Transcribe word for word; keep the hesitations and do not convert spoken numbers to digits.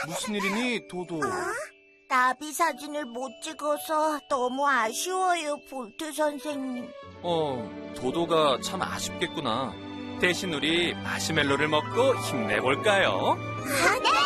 무슨 일이니, 도도? 나비 사진을 못 찍어서 너무 아쉬워요, 볼트 선생님. 어, 도도가 참 아쉽겠구나. 대신 우리 마시멜로를 먹고 힘내볼까요? 아, 네!